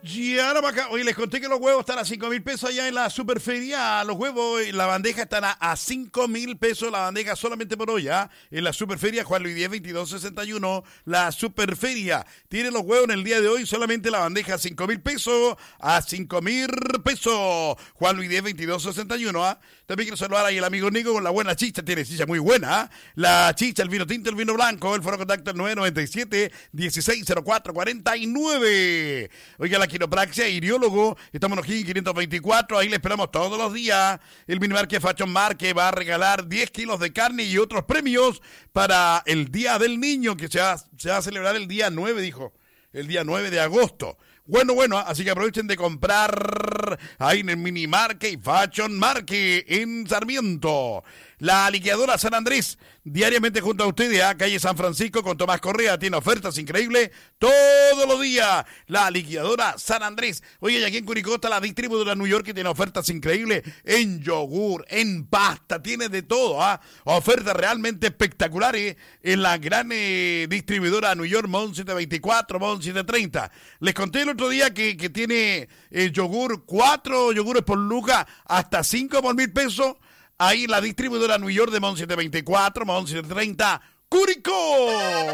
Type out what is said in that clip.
Ya, acá. Oye, les conté que los huevos están a 5.000 pesos allá en la superferia. Los huevos y la bandeja están a 5.000 pesos la bandeja solamente por hoy, ¿ah? En la superferia Juan Luis 10, 2261. La superferia tiene los huevos en el día de hoy. Solamente la bandeja a 5.000 pesos. A 5.000 pesos. Juan Luis 10, 2261, ¿ah? También quiero saludar ahí al amigo Nico con la buena chicha. Tiene chicha muy buena, ¿ah? La chicha, el vino tinto, el vino blanco. El foro contacto el 997-1604-49. Oiga, la quiropraxia, iriólogo, estamos en O'Higgins 524, ahí le esperamos todos los días. El Minimarket Fashion Market va a regalar 10 kilos de carne y otros premios para el Día del Niño, que se va a celebrar el día 9, dijo, el día 9 de agosto. Bueno, así que aprovechen de comprar ahí en el Minimarket Fashion Market en Sarmiento. La liquidadora San Andrés, diariamente junto a ustedes, a calle San Francisco con Tomás Correa, tiene ofertas increíbles todos los días. La liquidadora San Andrés. Oye, y aquí en Curicó está la distribuidora New York que tiene ofertas increíbles en yogur, en pasta, tiene de todo, ¿ah? Ofertas realmente espectaculares en la gran distribuidora New York, Mon 724, Mon 730. Les conté el otro día que tiene yogur, 4 yogures por lucas, hasta 5 por 1.000 pesos. Ahí la distribuidora New York de Mon 724, Mon 730, Curicó.